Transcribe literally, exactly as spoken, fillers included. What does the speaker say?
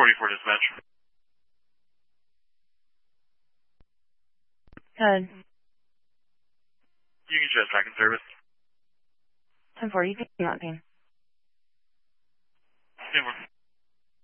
forty-four dispatch. Good. You can just back in service. ten forty, not pain. ten four.